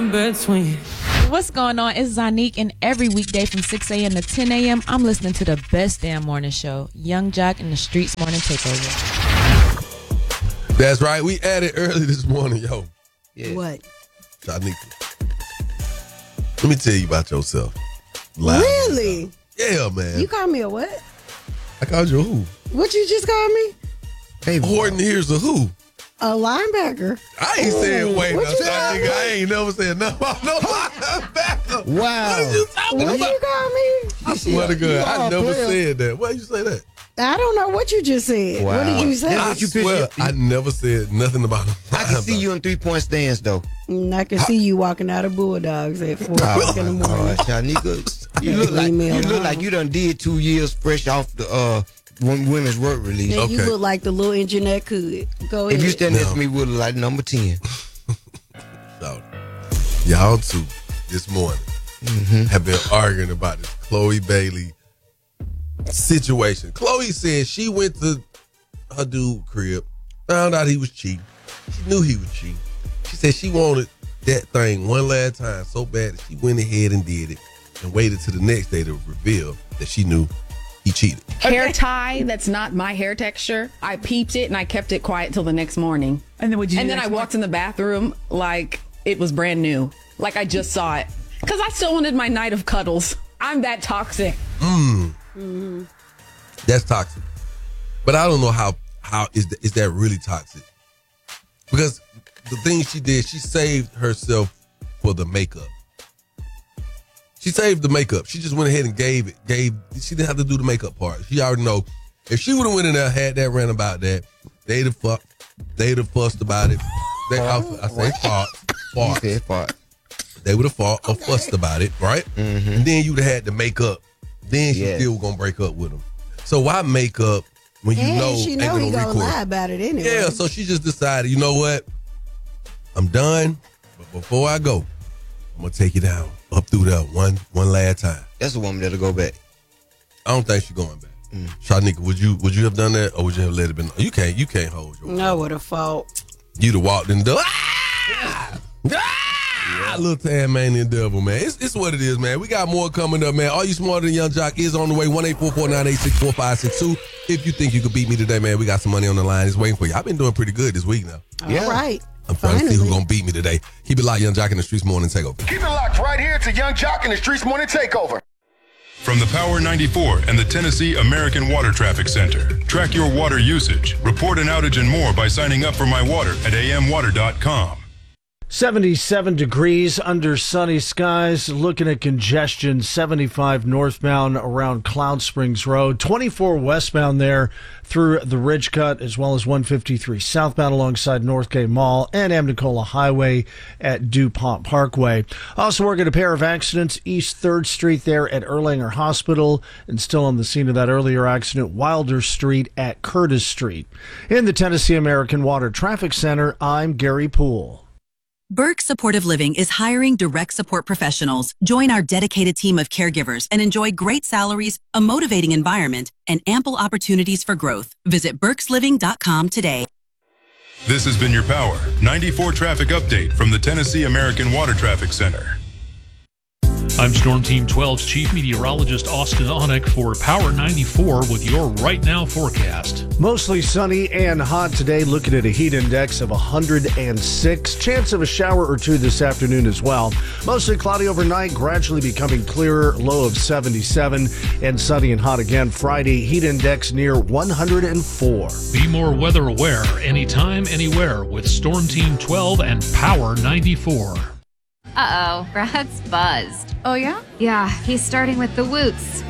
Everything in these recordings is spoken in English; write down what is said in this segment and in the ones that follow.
in between. What's going on? It's Zanique, and every weekday from 6 a.m. to 10 a.m., I'm listening to the best damn morning show, Young Jock and the Streets Morning Takeover. That's right. We added early this morning, yo. Yeah. What? Zanique, let me tell you about yourself. Live. Really? Yeah, man. You called me a what? I called you a who? What you just called me? Hey, Horton here's a who. A linebacker. I ain't saying wait. What Now, you call nigga, me? I ain't never said nothing about no linebacker. Wow. What you talking What about? you call me? I swear to God, I are never player. said that. Why you say that? I don't know what you just said. Wow. What did you say? That's I what you swear, picture. I never said nothing about him. I can see you in 3-point stands, though. I can see you walking out of Bulldogs at 4 o'clock in the morning. Shanika, you look like you done did 2 years fresh off the women's work release. And you Okay. look like the little engine that could. Go ahead. If you stand next No. to me, you would look like number 10. So, y'all two this morning have been arguing about this Chloe Bailey situation. Chloe said she went to her dude crib, found out he was cheating. She knew he was cheating. She said she wanted that thing one last time so bad that she went ahead and did it and waited till the next day to reveal that she knew he cheated. Hair tie that's not my hair texture. I peeped it and I kept it quiet till the next morning. And then what'd you do And then next I walked in the bathroom like it was brand new. Like I just saw it. Because I still wanted my night of cuddles. I'm that toxic. That's toxic. But I don't know how is that really toxic? Because the thing she did, she saved herself for the makeup. She saved the makeup. She just went ahead and gave. She didn't have to do the makeup part. She already know. If she would have went in there, had that rant about that, they'd have fussed about it. I say fought. He said fart. They would have fought or fussed about it, right? Mm-hmm. And then you'd have had to make up. Then she Yes. still gonna break up with him. So why make up when you And know she ain't know gonna he gonna recourse? lie about it anyway. Yeah, so she just decided, you know what? I'm done, but before I go, I'm gonna take you down up through there one last time. That's a woman that'll go back. I don't think she's going back. Shanika, would you have done that, or would you have let it been? You can't hold your. No, what a fault. You'd have walked in the door. Ah! Little Tasmanian devil, man. It's what it is, man. We got more coming up, man. Are You Smarter Than Young Jock is on the way. 1-844-986-4562. If you think you could beat me today, man, we got some money on the line. It's waiting for you. I've been doing pretty good this week now. Yeah. All right. I'm trying to see who's Finally. going to beat me today. Keep it locked, Young Jock in the Streets Morning Takeover. Keep it locked right here to Young Jock and the Streets Morning Takeover. From the Power 94 and the Tennessee American Water Traffic Center. Track your water usage, report an outage and more by signing up for My Water at amwater.com. 77 degrees under sunny skies. Looking at congestion, 75 northbound around Cloud Springs Road, 24 westbound there through the Ridge Cut, as well as 153 southbound alongside Northgate Mall and Amnicola Highway at DuPont Parkway. Also working a pair of accidents, East 3rd Street there at Erlanger Hospital, and still on the scene of that earlier accident, Wilder Street at Curtis Street. In the Tennessee American Water Traffic Center, I'm Gary Poole. Burke Supportive Living is hiring direct support professionals. Join our dedicated team of caregivers and enjoy great salaries, a motivating environment, and ample opportunities for growth. Visit burkesliving.com today. This has been your Power 94 traffic update from the Tennessee American Water Traffic Center. I'm Storm Team 12's Chief Meteorologist Austin Onick for Power 94 with your Right Now forecast. Mostly sunny and hot today, looking at a heat index of 106. Chance of a shower or two this afternoon as well. Mostly cloudy overnight, gradually becoming clearer, low of 77, and sunny and hot again Friday, heat index near 104. Be more weather aware anytime, anywhere with Storm Team 12 and Power 94. Uh-oh, Brad's buzzed. Oh, yeah? Yeah, he's starting with the woots.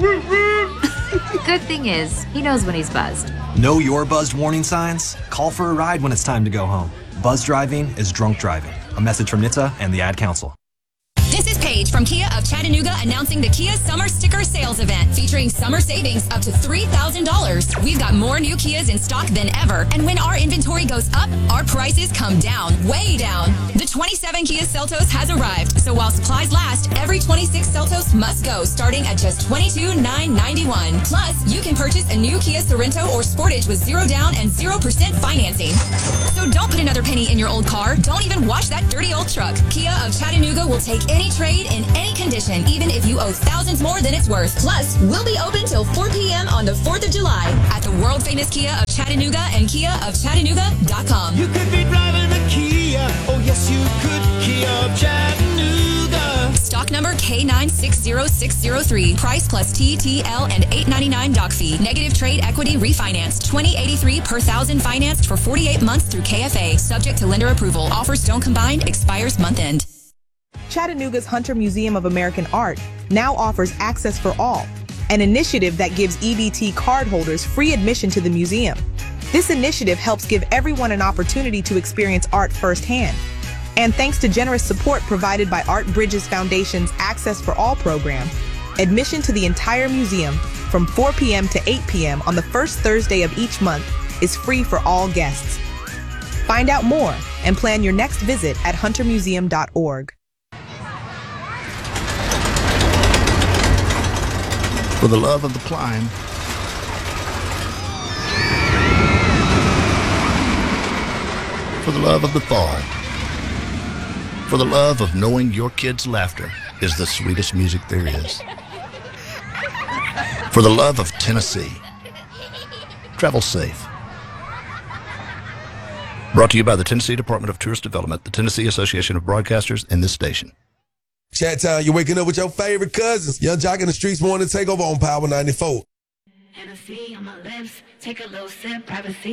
Good thing is, he knows when he's buzzed. Know your buzzed warning signs? Call for a ride when it's time to go home. Buzz driving is drunk driving. A message from NHTSA and the Ad Council. This is Paige, Page from Kia of Chattanooga announcing the Kia Summer Sticker Sales Event featuring summer savings up to $3,000. We've got more new Kias in stock than ever, and when our inventory goes up, our prices come down, way down. The 27 Kia Seltos has arrived, so while supplies last, every 26 Seltos must go, starting at just $22,991. Plus, you can purchase a new Kia Sorento or Sportage with 0 down and 0% financing. So don't put another penny in your old car. Don't even wash that dirty old truck. Kia of Chattanooga will take any trade in any condition, even if you owe thousands more than it's worth. Plus, we'll be open till 4 p.m. on the 4th of July at the world-famous Kia of Chattanooga and KiaofChattanooga.com. You could be driving a Kia. Oh, yes, you could. Kia of Chattanooga. Stock number K960603. Price plus TTL and $899 doc fee. Negative trade equity refinanced. $20.83 per thousand financed for 48 months through KFA. Subject to lender approval. Offers don't combine. Expires month end. Chattanooga's Hunter Museum of American Art now offers Access for All, an initiative that gives EBT cardholders free admission to the museum. This initiative helps give everyone an opportunity to experience art firsthand. And thanks to generous support provided by Art Bridges Foundation's Access for All program, admission to the entire museum from 4 p.m. to 8 p.m. on the first Thursday of each month is free for all guests. Find out more and plan your next visit at huntermuseum.org. For the love of the climb, for the love of the fall, for the love of knowing your kids' laughter is the sweetest music there is, for the love of Tennessee, travel safe. Brought to you by the Tennessee Department of Tourist Development, the Tennessee Association of Broadcasters, and this station. Chat time, you're waking up with your favorite cousins. Young Jock in the Streets Morning Takeover on Power 94. Hennessy on my lips, take a little sip, privacy.